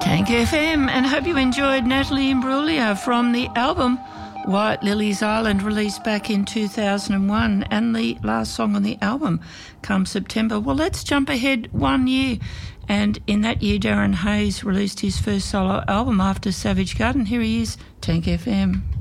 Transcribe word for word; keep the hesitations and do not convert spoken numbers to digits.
Tank F M, and hope you enjoyed Natalie Imbruglia from the album White Lilies Island, released back in two thousand one, and the last song on the album come September. Well, let's jump ahead one year, and in that year Darren Hayes released his first solo album after Savage Garden. Here he is, Tank F M.